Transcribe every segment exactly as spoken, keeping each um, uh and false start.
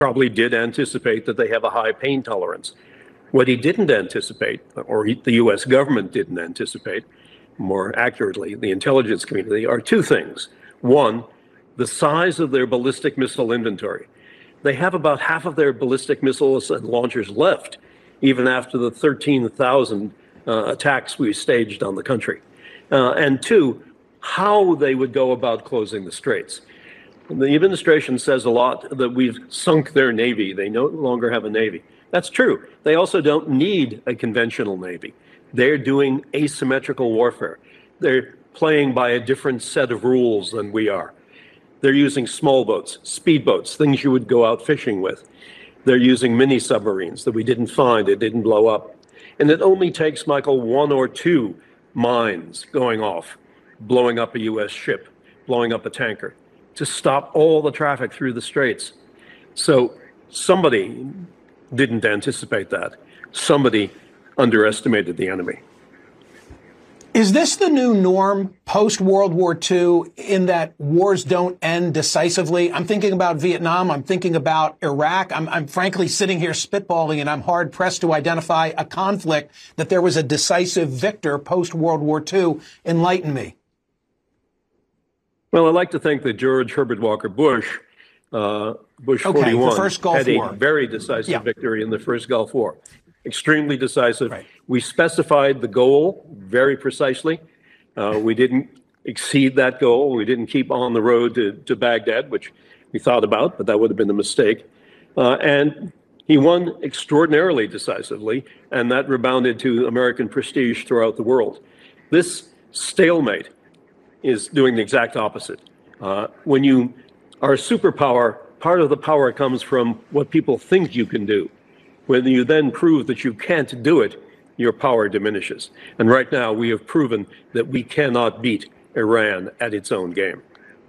probably did anticipate that they have a high pain tolerance. What he didn't anticipate, or he, the U S government didn't anticipate, more accurately, the intelligence community, are two things. One, the size of their ballistic missile inventory. They have about half of their ballistic missiles and launchers left, even after the thirteen thousand uh, attacks we staged on the country. Uh, and two, how they would go about closing the straits. The administration says a lot that we've sunk their Navy. They no longer have a Navy. That's true. They also don't need a conventional Navy. They're doing asymmetrical warfare. They're playing by a different set of rules than we are. They're using small boats, speedboats, things you would go out fishing with. They're using mini submarines that we didn't find, it didn't blow up. And it only takes, Michael, one or two mines going off, blowing up a U S ship, blowing up a tanker, to stop all the traffic through the straits. So somebody didn't anticipate that. Somebody underestimated the enemy. Is this the new norm post-World War Two in that wars don't end decisively? I'm thinking about Vietnam. I'm thinking about Iraq. I'm, I'm frankly sitting here spitballing, and I'm hard-pressed to identify a conflict that there was a decisive victor post-World War Two. Enlighten me. Well, I like to think that George Herbert Walker Bush, uh, Bush okay, forty-one, the first Gulf had War. a very decisive yeah. victory in the first Gulf War. Extremely decisive. Right. We specified the goal very precisely. Uh, we didn't exceed that goal. We didn't keep on the road to, to Baghdad, which we thought about, but that would have been a mistake. Uh, and he won extraordinarily decisively, and that rebounded to American prestige throughout the world. This stalemate is doing the exact opposite. Uh, when you are a superpower, part of the power comes from what people think you can do. When you then prove that you can't do it, your power diminishes. And right now, we have proven that we cannot beat Iran at its own game.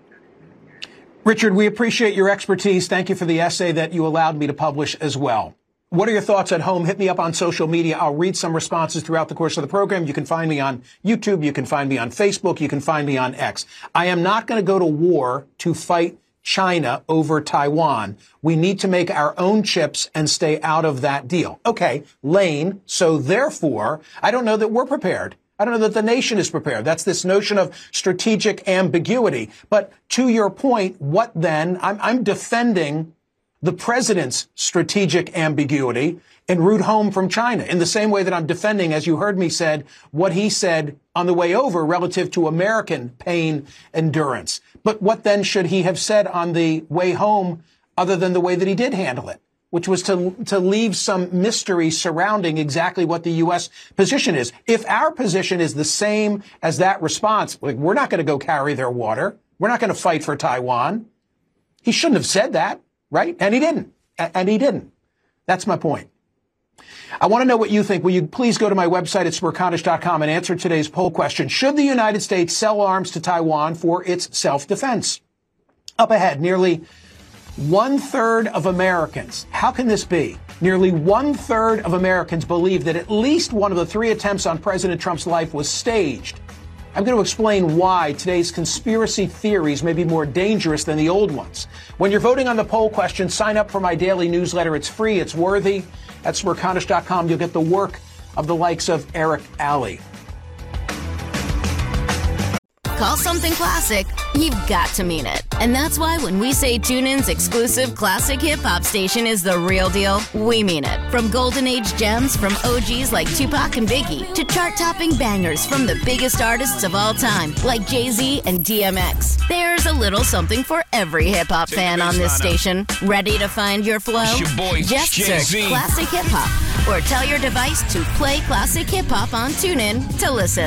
Richard, we appreciate your expertise. Thank you for the essay that you allowed me to publish as well. What are your thoughts at home? Hit me up on social media. I'll read some responses throughout the course of the program. You can find me on YouTube. You can find me on Facebook. You can find me on X. I am not going to go to war to fight China over Taiwan. We need to make our own chips and stay out of that deal. Okay, lane. So therefore, I don't know that we're prepared. I don't know that the nation is prepared. That's this notion of strategic ambiguity. But to your point, what then? I'm, I'm defending the president's strategic ambiguity en route home from China in the same way that I'm defending, as you heard me said, what he said on the way over relative to American pain endurance. But what then should he have said on the way home other than the way that he did handle it, which was to, to leave some mystery surrounding exactly what the U S position is. If our position is the same as that response, like we're not going to go carry their water, we're not going to fight for Taiwan, he shouldn't have said that, right? And he didn't. And he didn't. That's my point. I want to know what you think. Will you please go to my website at smerconish dot com and answer today's poll question. Should the United States sell arms to Taiwan for its self-defense? Up ahead, nearly one-third of Americans. How can this be? Nearly one-third of Americans believe that at least one of the three attempts on President Trump's life was staged. I'm going to explain why today's conspiracy theories may be more dangerous than the old ones. When you're voting on the poll question, sign up for my daily newsletter. It's free. It's worthy. At smerconish dot com, you'll get the work of the likes of Eric Alley. Call something classic, you've got to mean it. And that's why when we say TuneIn's exclusive classic hip-hop station is the real deal, we mean it. From golden age gems from O Gs like Tupac and Biggie to chart-topping bangers from the biggest artists of all time like Jay-Z and D M X. There's a little something for every hip-hop fan on this station. Ready to find your flow? It's your boy, Just Jay-Z. search Classic Hip Hop or tell your device to play Classic Hip Hop on TuneIn to listen.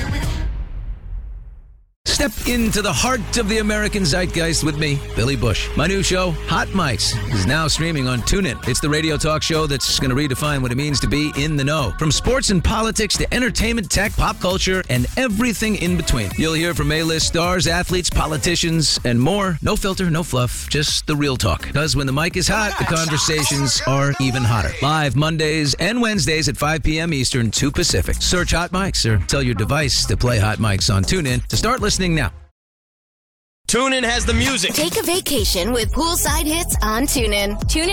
Step into the heart of the American zeitgeist with me, Billy Bush. My new show, Hot Mics, is now streaming on TuneIn. It's the radio talk show that's going to redefine what it means to be in the know. From sports and politics to entertainment, tech, pop culture, and everything in between. You'll hear from A-list stars, athletes, politicians, and more. No filter, no fluff, just the real talk. Because when the mic is hot, the conversations are even hotter. Live Mondays and Wednesdays at five p.m. Eastern, two Pacific. Search Hot Mics or tell your device to play Hot Mics on TuneIn to start listening now. TuneIn has the music. Take a vacation with poolside hits on TuneIn. TuneIn